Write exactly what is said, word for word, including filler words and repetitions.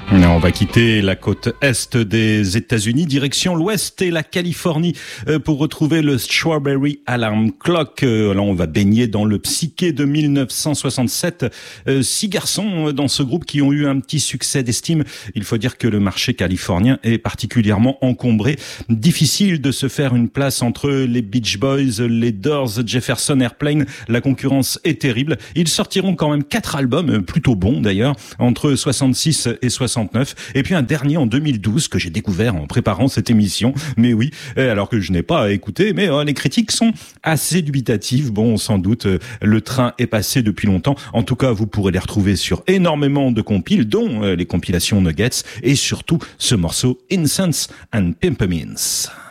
On va quitter la côte est des États-Unis, direction l'ouest et la Californie pour retrouver le Strawberry Alarm Clock. Là, on va baigner dans le psyché de mille neuf cent soixante-sept. Six garçons dans ce groupe qui ont eu un petit succès d'estime. Il faut dire que le marché californien est particulièrement encombré. Difficile de se faire une place entre les Beach Boys, les Doors, Jefferson Airplane. La concurrence est terrible. Ils sortiront quand même quatre albums, plutôt bons d'ailleurs, entre soixante-six et soixante-neuf. Et puis un dernier en deux mille douze que j'ai découvert en préparant cette émission. Mais oui, alors que je n'ai pas écouté, mais euh, les critiques sont assez dubitatives. Bon, sans doute, euh, le train est passé depuis longtemps. En tout cas, vous pourrez les retrouver sur énormément de compiles, dont euh, les compilations Nuggets et surtout ce morceau Incense and Peppermints.